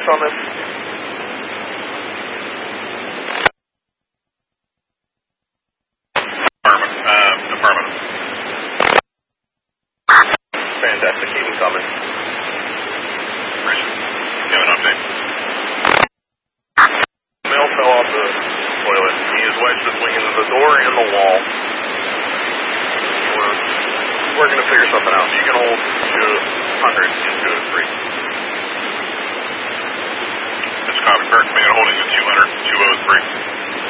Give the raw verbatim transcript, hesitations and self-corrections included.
status on this? Affirmative. Uh, affirmative. Fantastic, keep him coming. Rich, give an update. Male fell off the toilet. He is wedged between the door and the wall. We're, we're going to figure something out. You can hold two hundred and two oh three. It's copy, Bird Command holding the two hundred, two oh three.